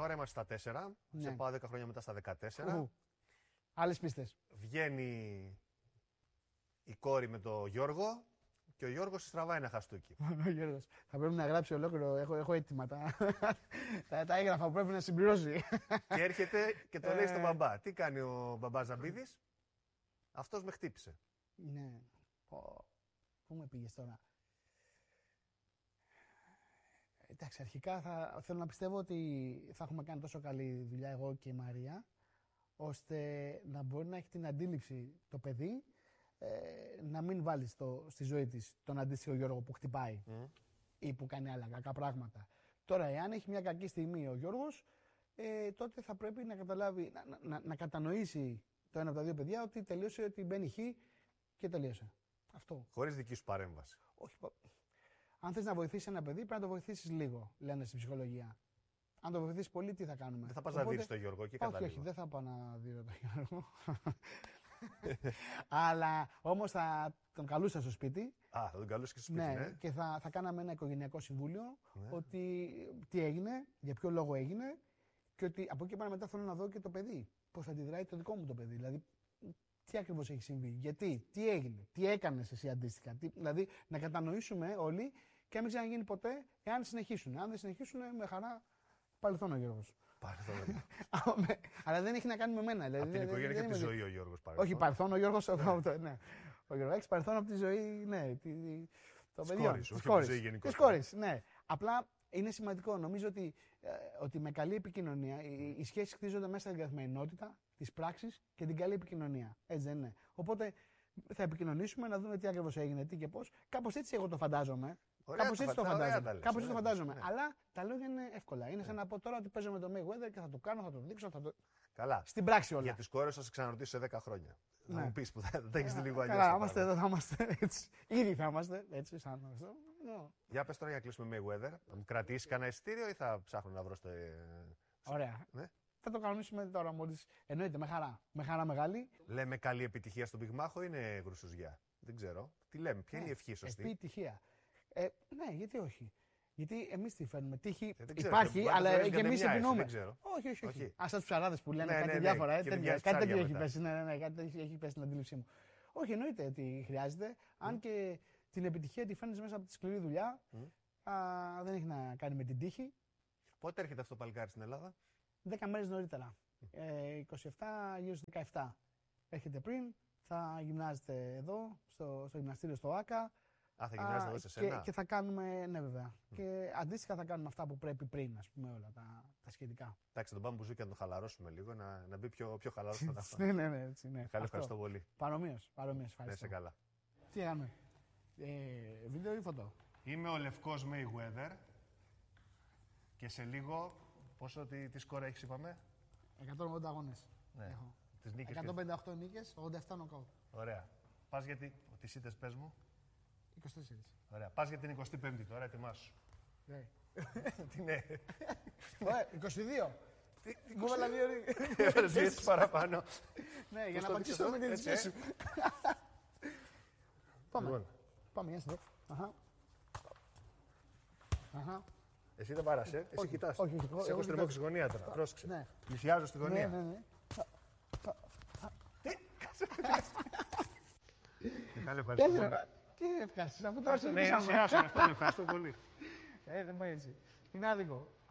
Τώρα είμαστε στα 4. Ναι. Σε πάω 10 χρόνια μετά στα 14. Άλλες πίστες. Βγαίνει η κόρη με τον Γιώργο και ο Γιώργος τη τραβάει ένα χαστούκι. Ο Γιώργος. Θα πρέπει να γράψει ολόκληρο. Έχω έτοιμα τα έγγραφα που πρέπει να συμπληρώσει. Και έρχεται και το λέει στον μπαμπά. Τι κάνει ο μπαμπάς Ζαμπίδης? Αυτός με χτύπησε. Ναι. Πού με πήγες τώρα? Εντάξει, αρχικά θέλω να πιστεύω ότι θα έχουμε κάνει τόσο καλή δουλειά εγώ και η Μαρία, ώστε να μπορεί να έχει την αντίληψη το παιδί, να μην βάλει στη ζωή της τον αντίστοιχο Γιώργο που χτυπάει ή που κάνει άλλα κακά πράγματα. Τώρα, εάν έχει μια κακή στιγμή ο Γιώργος, τότε θα πρέπει να καταλάβει, να κατανοήσει το ένα από τα δύο παιδιά ότι τελείωσε, ότι μπαίνει χ και τελείωσε. Αυτό. Χωρίς δική σου παρέμβαση. Όχι. Αν θες να βοηθήσεις ένα παιδί, πρέπει να το βοηθήσεις λίγο, λένε στην ψυχολογία. Αν το βοηθήσεις πολύ, τι θα κάνουμε? Δεν θα πας να δεις τον Γιώργο και κατά λίγο. Όχι, δεν θα πάω να δω τον Γιώργο. Αλλά όμως θα τον καλούσα στο σπίτι. Θα τον καλούσα και στο σπίτι, ναι. Και θα κάναμε ένα οικογενειακό συμβούλιο, ότι τι έγινε, για ποιο λόγο έγινε και ότι από εκεί πέρα μετά θέλω να δω και το παιδί. Πώς αντιδράει το δικό μου το παιδί. Δηλαδή, τι ακριβώς έχει συμβεί, γιατί, τι έγινε, τι έκανες εσύ αντίστοιχα. Δηλαδή, να κατανοήσουμε όλοι και να μην ξαναγίνει ποτέ εάν συνεχίσουν. Αν δεν συνεχίσουν, με χαρά παρελθόν ο Γιώργος. Παρελθόν. Αλλά δεν έχει να κάνει με μένα. Από την οικογένεια και από τη ζωή ο Γιώργος παρελθόν. Όχι, παρελθόν ο Γιώργος. Ναι. Ο Γιώργος έχει παρελθόν από τη ζωή, ναι. Το παιδί. Τη κόρη. Ναι. Απλά είναι σημαντικό. Νομίζω ότι με καλή επικοινωνία οι σχέσεις χτίζονται μέσα στην καθημερινότητα, τις πράξεις και την καλή επικοινωνία. Έτσι δεν είναι? Οπότε θα επικοινωνήσουμε να δούμε τι ακριβώς έγινε, τι και πώς. Κάπως έτσι εγώ το φαντάζομαι. Κάπως έτσι το φαντάζομαι. Ναι. Αλλά τα λόγια είναι εύκολα. Είναι σαν να πω τώρα ότι παίζω με το Mayweather και θα το κάνω, θα το δείξω. Καλά. Στην πράξη όλα. Για τις κόρες θα σε ξαναρωτήσω σε 10 χρόνια. Ναι. Θα μου πεις που θα τα έχεις δει λίγο αλλιώς. Καλά, είμαστε εδώ, θα είμαστε έτσι. Ήδη θα είμαστε έτσι, σαν αυτό. Για πες τώρα για να κλείσουμε Mayweather. Θα μου κρατήσει κανένα εισιτήριο ή θα ψάχνω να βρω στο. Ωραία. Ναι. Θα το κανονίσουμε τώρα μόλις. Εννοείται, με χαρά. Με χαρά μεγάλη. Λέμε καλή επιτυχία στον πυγμάχο ή είναι γρουσουζιά? Δεν ξέρω. Τι λέμε, ποια είναι η ευχή σωστή? Επιτυχία. Ναι, γιατί όχι? Γιατί εμείς τη φέρνουμε. Τύχη υπάρχει, αλλά και εμείς επινούμε. Όχι. Ας τους ψαράδες που λένε κάτι διάφορα. Κάτι τέτοιο έχει πέσει. Ναι, κάτι έχει πέσει στην αντίληψή μου. Όχι, εννοείται ότι χρειάζεται. Αν και την επιτυχία τη φέρνεις μέσα από τη σκληρή δουλειά. Δεν έχει να κάνει με την τύχη. Πότε έρχεται αυτό το παλικάρι στην Ελλάδα? 10 μέρες νωρίτερα. 27 γύρω στις 17. Έρχεται πριν, θα γυμνάζετε εδώ, στο γυμναστήριο στο ΆΚΑ. Θα γυμνάζετε εδώ σε σένα. Και θα κάνουμε, ναι βέβαια. Και αντίστοιχα θα κάνουμε αυτά που πρέπει πριν, ας πούμε, όλα τα σχετικά. Εντάξει, τον πάμε μπουζούκι να τον χαλαρώσουμε λίγο, να μπει πιο χαλαρός στον αγώνα. Ναι, έτσι, ναι. Ευχαριστώ πολύ. Παρομοίως, ευχαριστώ. Να είσαι καλά. Τι έκαμε, βίντεο ή φωτό? Είμαι ο Λευκός Mayweather και σε λίγο, πόσο τη σκόρα έχεις είπαμε? 180 αγώνες. Ναι. Τις νίκες 158 νίκες, 87 νοκάουτ. Ωραία. Πας γιατί, τις ήττες πες μου? 24. Ωραία. Πας για την 25η τώρα, ετοιμάσου. Ναι. Τι ναι. 22. Μου έβαλα 2 Έφερες 2 έτσι παραπάνω. Ναι, για να πατήσω με την ισχύ σου. Πάμε, για εδώ. Αχα. Εσύ δεν βάρασε, εσύ κοιτάς. Όχι. Σε έχω στριμώξει στη γωνία τώρα, πρόσεξε. Ναι. Πλησιάζω στη γωνία. Ναι. Μεγάλη ευχαριστώ. Τι ευχαριστώ, αφού τώρα σε Ναι, ρωτήσαμε. αυτό, ευχαριστώ πολύ. Δεν πάει έτσι. Είναι άδικο.